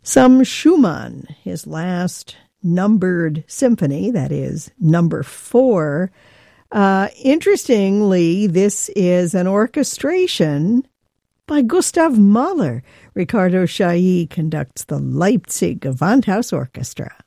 Some Schumann, his last numbered symphony, that is number 4. Interestingly, this is an orchestration by Gustav Mahler. Ricardo Chailly conducts the Leipzig Gewandhaus Orchestra.